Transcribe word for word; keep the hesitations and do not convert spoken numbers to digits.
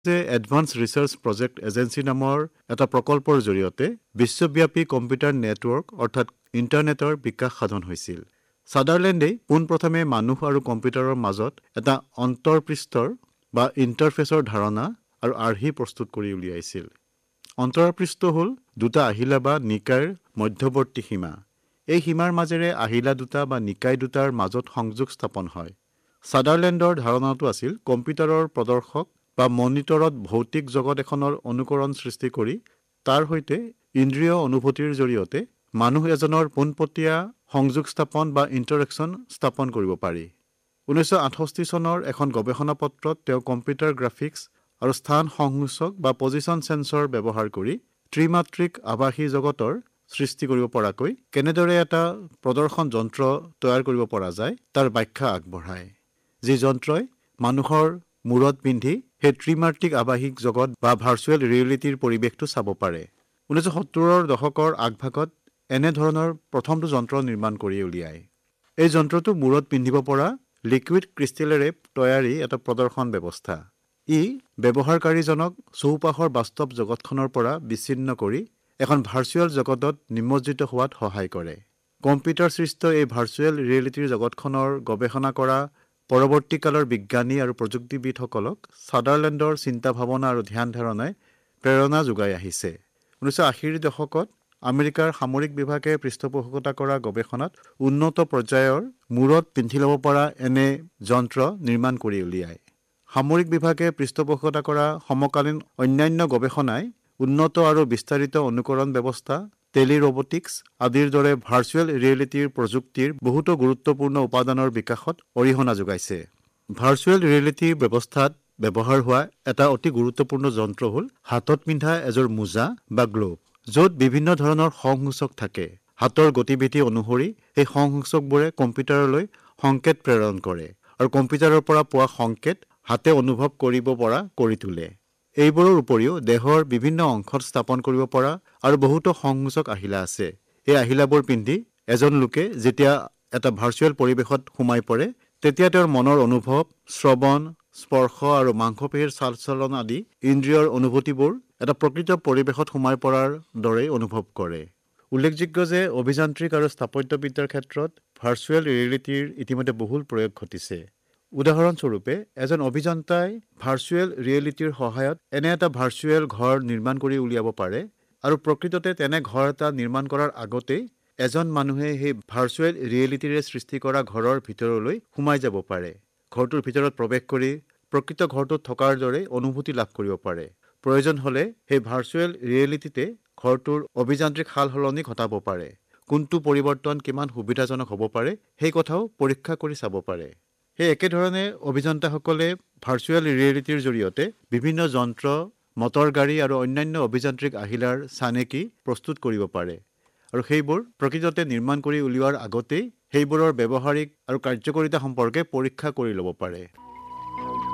যে advance research project agency নামৰ এটা প্ৰকল্পৰ জৰিয়তে বিশ্বব্যাপী কম্পিউটাৰ নেটৱৰ্ক অৰ্থাৎ ইণ্টাৰনেটৰ বিকাশ সাধন হৈছিল। ছাদাৰলেণ্ডে পোনপ্ৰথমে মানুহ আৰু কম্পিউটাৰৰ মাজত এটা অন্তৰপৃষ্ঠৰ বা ইণ্টাৰফেচৰ ধাৰণা আৰু আৰ্হি প্ৰস্তুত কৰি উলিয়াইছিল। অন্তৰপৃষ্ঠ হ'ল দুটা আহিলা বা নিকায়ৰ মধ্যৱৰ্তী সীমা। এই সীমাৰ মাজেৰে আহিলা দুটা বা নিকায় দুটাৰ মাজত সংযোগ স্থাপন হয়। ছাদাৰলেণ্ডৰ ধাৰণাটো আছিল কম্পিউটাৰৰ প্ৰদৰ্শক বা মনিটৰত ভৌতিক জগত এখনৰ অনুকৰণ সৃষ্টি কৰি তাৰ সৈতে ইন্দ্ৰিয় অনুভূতিৰ জৰিয়তে মানুহ এজনৰ পোনপটীয়া সংযোগ স্থাপন বা ইণ্টাৰেকশ্যন স্থাপন কৰিব পাৰি। ঊনৈছশ আঠষষ্ঠি চনৰ এখন গৱেষণা পত্ৰত তেওঁ কম্পিউটাৰ গ্ৰাফিক্স আৰু স্থান সংসূচক বা পজিশ্যন চেন্সৰ ব্যৱহাৰ কৰি ত্ৰিমাত্ৰিক আৱাসী জগতৰ সৃষ্টি কৰিব পৰাকৈ কেনেদৰে এটা প্ৰদৰ্শন যন্ত্ৰ তৈয়াৰ কৰিব পৰা যায় তাৰ ব্যাখ্যা আগবঢ়ায়, যি যন্ত্ৰই মানুহৰ মূৰত পিন্ধি সেই ত্ৰিমাত্ৰিক আৱাসিক জগত বা ভাৰ্চুৱেল ৰিয়েলিটিৰ পৰিৱেশটো চাব পাৰে। ঊনৈছশ সত্তৰৰ দশকৰ আগভাগত এনেধৰণৰ প্ৰথমটো যন্ত্ৰ নিৰ্মাণ কৰি উলিয়ায়। এই যন্ত্ৰটো মূৰত পিন্ধিব পৰা লিকুইড ক্ৰিষ্টেলেৰে তৈয়াৰী এটা প্ৰদৰ্শন ব্যৱস্থা। ই ব্যৱহাৰকাৰীজনক চৌপাশৰ বাস্তৱ জগতখনৰ পৰা বিচ্ছিন্ন কৰি এখন ভাৰ্চুৱেল জগতত নিমজ্জিত হোৱাত সহায় কৰে। কম্পিউটাৰ সৃষ্ট এই ভাৰ্চুৱেল ৰিয়েলিটিৰ জগতখনৰ গৱেষণা কৰা পৰৱৰ্তীকালৰ বিজ্ঞানী আৰু প্ৰযুক্তিবিদসকলক ছাদাৰলেণ্ডৰ চিন্তা ভাৱনা আৰু ধ্যান ধাৰণাই প্ৰেৰণা যোগাই আহিছে। ঊনৈছশ আশীৰ দশকত আমেৰিকাৰ সামৰিক বিভাগে পৃষ্ঠপোষকতা কৰা গৱেষণাত উন্নত পৰ্যায়ৰ মূৰত পিন্ধি ল'ব পৰা এনে যন্ত্ৰ নিৰ্মাণ কৰি উলিয়ায়। সামৰিক বিভাগে পৃষ্ঠপোষকতা কৰা সমকালীন অন্যান্য গৱেষণাই উন্নত আৰু বিস্তাৰিত অনুকৰণ ব্যৱস্থা, টেলি ৰবটিক্স আদিৰ দৰে ভাৰ্চুৱেল ৰিয়েলিটিৰ প্ৰযুক্তিৰ বহুতো গুৰুত্বপূৰ্ণ উপাদানৰ বিকাশত অৰিহণা যোগাইছে। ভাৰ্চুৱেল ৰিয়েলিটিৰ ব্যৱস্থাত ব্যৱহাৰ হোৱা এটা অতি গুৰুত্বপূৰ্ণ যন্ত্ৰ হ'ল হাতত পিন্ধা এযোৰ মোজা বা গ্লোভ, য'ত বিভিন্ন ধৰণৰ সংসূচক থাকে। হাতৰ গতিবিধি অনুসৰি এই সংসূচকবোৰে কম্পিউটাৰলৈ সংকেত প্ৰেৰণ কৰে আৰু কম্পিউটাৰৰ পৰা পোৱা সংকেত হাতে অনুভৱ কৰিব পৰা কৰি তোলে। এইবোৰৰ উপৰিও দেহৰ বিভিন্ন অংশত স্থাপন কৰিব পৰা আৰু বহুতো সংসূচক আহিলা আছে। এই আহিলাবোৰ পিন্ধি এজন লোকে যেতিয়া এটা ভাৰ্চুৱেল পৰিৱেশত সোমাই পৰে তেতিয়া তেওঁৰ মনৰ অনুভৱ, শ্ৰৱণ, স্পৰ্শ আৰু মাংসপেশীৰ চালচলন আদি ইন্দ্ৰিয়ৰ অনুভূতিবোৰ এটা প্ৰকৃত পৰিৱেশত সোমাই পৰাৰ দৰেই অনুভৱ কৰে। উল্লেখযোগ্য যে অভিযান্ত্ৰিক আৰু স্থাপত্যবিদ্যাৰ ক্ষেত্ৰত ভাৰ্চুৱেল ৰিয়েলিটিৰ ইতিমধ্যে বহুল প্ৰয়োগ ঘটিছে। উদাহৰণস্বৰূপে এজন অভিযন্তাই ভাৰ্চুৱেল ৰিয়েলিটিৰ সহায়ত এনে এটা ভাৰ্চুৱেল ঘৰ নিৰ্মাণ কৰি উলিয়াব পাৰে আৰু প্ৰকৃততে তেনে ঘৰ এটা নিৰ্মাণ কৰাৰ আগতেই এজন মানুহে সেই ভাৰ্চুৱেল ৰিয়েলিটিৰে সৃষ্টি কৰা ঘৰৰ ভিতৰলৈ সোমাই যাব পাৰে। ঘৰটোৰ ভিতৰত প্ৰৱেশ কৰি প্ৰকৃত ঘৰটোত থকাৰ দৰে অনুভূতি লাভ কৰিব পাৰে। প্ৰয়োজন হ'লে সেই ভাৰ্চুৱেল ৰিয়েলিটিতে ঘৰটোৰ অভিযান্ত্ৰিক সাল সলনি ঘটাব পাৰে। কোনটো পৰিৱৰ্তন কিমান সুবিধাজনক হ'ব পাৰে সেই কথাও পৰীক্ষা কৰি চাব পাৰে। সেই একেধৰণে অভিযন্তাসকলে ভাৰ্চুৱেল ৰিয়েলিটিৰ জৰিয়তে বিভিন্ন যন্ত্ৰ, মটৰ গাড়ী আৰু অন্যান্য অভিযান্ত্ৰিক আহিলাৰ চানেকি প্ৰস্তুত কৰিব পাৰে আৰু সেইবোৰ প্ৰকৃততে নিৰ্মাণ কৰি উলিওৱাৰ আগতেই সেইবোৰৰ ব্যৱহাৰিক আৰু কাৰ্যকৰীতা সম্পৰ্কে পৰীক্ষা কৰি ল'ব পাৰে।